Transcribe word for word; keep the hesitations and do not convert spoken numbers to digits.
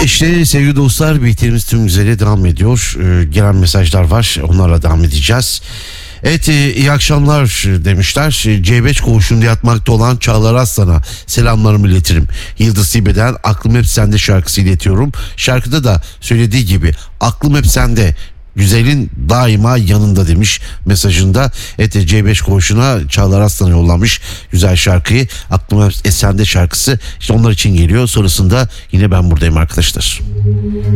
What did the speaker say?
İşte sevgili dostlar, birlikteliğimiz tüm güzeli devam ediyor. Ee, gelen mesajlar var, onlarla devam edeceğiz. Evet, e, iyi akşamlar demişler. C beş koğuşunda yatmakta olan Çağlar Aslan'a selamlarımı iletirim. Yıldız Tilbe'den Aklım Hep Sende şarkısı iletiyorum. Şarkıda da söylediği gibi aklım hep sende, güzelin daima yanında demiş mesajında. Evet, C beş koğuşuna Çağlar Aslan'a yollamış güzel şarkıyı. Aklım Hep Sende şarkısı işte onlar için geliyor. Sonrasında yine ben buradayım arkadaşlar.